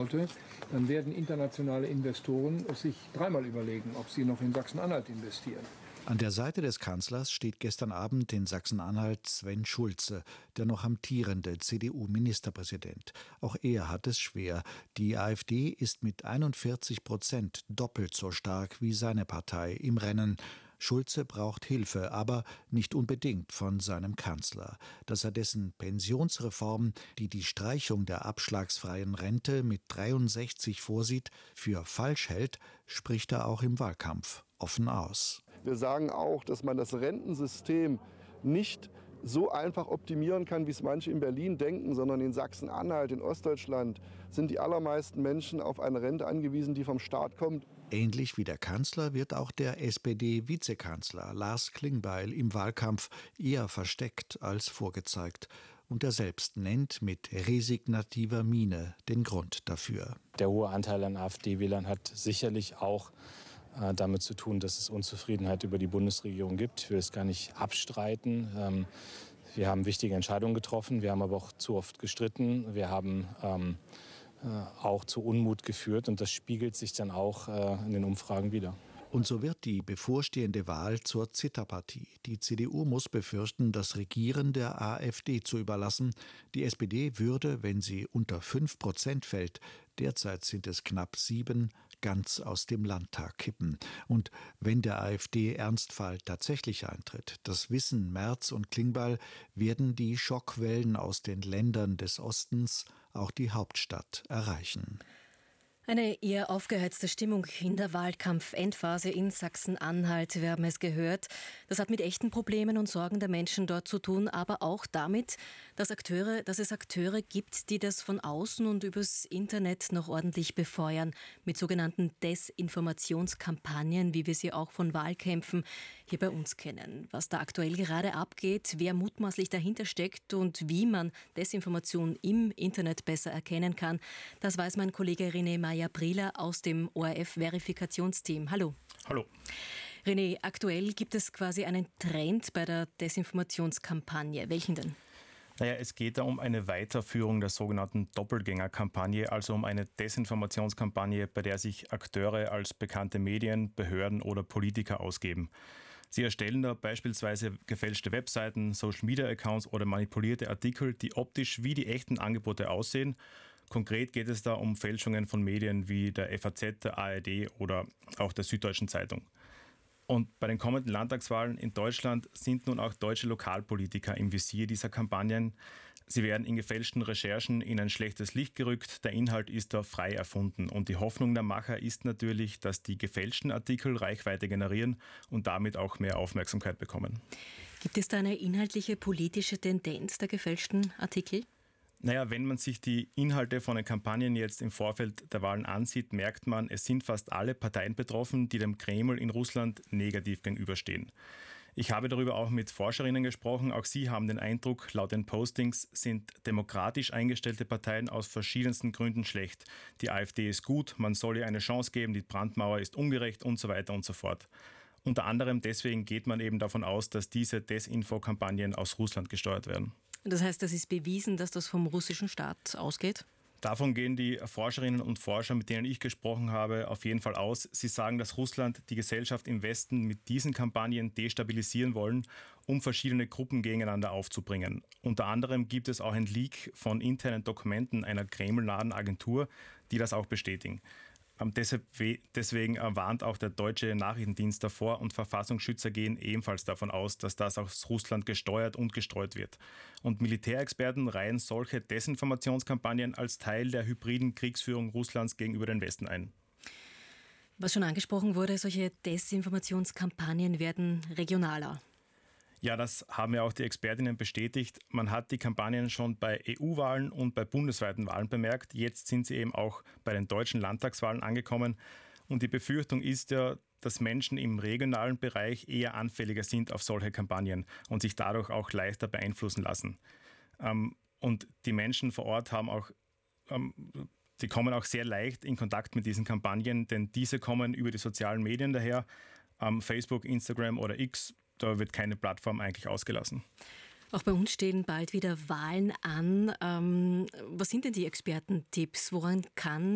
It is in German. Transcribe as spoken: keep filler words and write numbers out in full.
sollte, dann werden internationale Investoren sich dreimal überlegen, ob sie noch in Sachsen-Anhalt investieren. An der Seite des Kanzlers steht gestern Abend in Sachsen-Anhalt Sven Schulze, der noch amtierende C D U-Ministerpräsident. Auch er hat es schwer. Die AfD ist mit einundvierzig Prozent doppelt so stark wie seine Partei im Rennen. Schulze braucht Hilfe, aber nicht unbedingt von seinem Kanzler. Dass er dessen Pensionsreform, die die Streichung der abschlagsfreien Rente mit dreiundsechzig vorsieht, für falsch hält, spricht er auch im Wahlkampf offen aus. Wir sagen auch, dass man das Rentensystem nicht so einfach optimieren kann, wie es manche in Berlin denken, sondern in Sachsen-Anhalt, in Ostdeutschland sind die allermeisten Menschen auf eine Rente angewiesen, die vom Staat kommt. Ähnlich wie der Kanzler wird auch der S P D-Vizekanzler Lars Klingbeil im Wahlkampf eher versteckt als vorgezeigt. Und er selbst nennt mit resignativer Miene den Grund dafür. Der hohe Anteil an AfD-Wählern hat sicherlich auch äh, damit zu tun, dass es Unzufriedenheit über die Bundesregierung gibt. Ich will es gar nicht abstreiten. Ähm, wir haben wichtige Entscheidungen getroffen, wir haben aber auch zu oft gestritten. Wir haben ähm, äh, auch zu Unmut geführt und das spiegelt sich dann auch äh, in den Umfragen wider. Und so wird die bevorstehende Wahl zur Zitterpartie. Die C D U muss befürchten, das Regieren der AfD zu überlassen. Die S P D würde, wenn sie unter fünf Prozent fällt, derzeit sind es knapp sieben, ganz aus dem Landtag kippen. Und wenn der AfD-Ernstfall tatsächlich eintritt, das wissen Merz und Klingbeil, werden die Schockwellen aus den Ländern des Ostens auch die Hauptstadt erreichen. Eine eher aufgeheizte Stimmung in der Wahlkampf-Endphase in Sachsen-Anhalt, wir haben es gehört. Das hat mit echten Problemen und Sorgen der Menschen dort zu tun, aber auch damit, dass, Akteure, dass es Akteure gibt, die das von außen und übers Internet noch ordentlich befeuern, mit sogenannten Desinformationskampagnen, wie wir sie auch von Wahlkämpfen hier bei uns kennen. Was da aktuell gerade abgeht, wer mutmaßlich dahinter steckt und wie man Desinformation im Internet besser erkennen kann, das weiß mein Kollege René Meyer-Brieler aus dem O R F-Verifikationsteam. Hallo. Hallo. René, aktuell gibt es quasi einen Trend bei der Desinformationskampagne. Welchen denn? Naja, es geht da um eine Weiterführung der sogenannten Doppelgängerkampagne, also um eine Desinformationskampagne, bei der sich Akteure als bekannte Medien, Behörden oder Politiker ausgeben. Sie erstellen da beispielsweise gefälschte Webseiten, Social-Media-Accounts oder manipulierte Artikel, die optisch wie die echten Angebote aussehen. Konkret geht es da um Fälschungen von Medien wie der F A Z, der A R D oder auch der Süddeutschen Zeitung. Und bei den kommenden Landtagswahlen in Deutschland sind nun auch deutsche Lokalpolitiker im Visier dieser Kampagnen. Sie werden in gefälschten Recherchen in ein schlechtes Licht gerückt. Der Inhalt ist da frei erfunden. Und die Hoffnung der Macher ist natürlich, dass die gefälschten Artikel Reichweite generieren und damit auch mehr Aufmerksamkeit bekommen. Gibt es da eine inhaltliche politische Tendenz der gefälschten Artikel? Naja, wenn man sich die Inhalte von den Kampagnen jetzt im Vorfeld der Wahlen ansieht, merkt man, es sind fast alle Parteien betroffen, die dem Kreml in Russland negativ gegenüberstehen. Ich habe darüber auch mit Forscherinnen gesprochen. Auch sie haben den Eindruck, laut den Postings sind demokratisch eingestellte Parteien aus verschiedensten Gründen schlecht. Die AfD ist gut, man soll ihr eine Chance geben, die Brandmauer ist ungerecht und so weiter und so fort. Unter anderem deswegen geht man eben davon aus, dass diese Desinfo-Kampagnen aus Russland gesteuert werden. Das heißt, das ist bewiesen, dass das vom russischen Staat ausgeht? Davon gehen die Forscherinnen und Forscher, mit denen ich gesprochen habe, auf jeden Fall aus. Sie sagen, dass Russland die Gesellschaft im Westen mit diesen Kampagnen destabilisieren wollen, um verschiedene Gruppen gegeneinander aufzubringen. Unter anderem gibt es auch ein Leak von internen Dokumenten einer kremlnahen Agentur, die das auch bestätigen. Deswegen warnt auch der deutsche Nachrichtendienst davor und Verfassungsschützer gehen ebenfalls davon aus, dass das aus Russland gesteuert und gestreut wird. Und Militärexperten reihen solche Desinformationskampagnen als Teil der hybriden Kriegsführung Russlands gegenüber den Westen ein. Was schon angesprochen wurde, solche Desinformationskampagnen werden regionaler. Ja, das haben ja auch die Expertinnen bestätigt. Man hat die Kampagnen schon bei E U-Wahlen und bei bundesweiten Wahlen bemerkt. Jetzt sind sie eben auch bei den deutschen Landtagswahlen angekommen. Und die Befürchtung ist ja, dass Menschen im regionalen Bereich eher anfälliger sind auf solche Kampagnen und sich dadurch auch leichter beeinflussen lassen. Und die Menschen vor Ort haben auch, die kommen auch sehr leicht in Kontakt mit diesen Kampagnen, denn diese kommen über die sozialen Medien daher, Facebook, Instagram oder X. Da wird keine Plattform eigentlich ausgelassen. Auch bei uns stehen bald wieder Wahlen an. Ähm, was sind denn die Expertentipps? Woran kann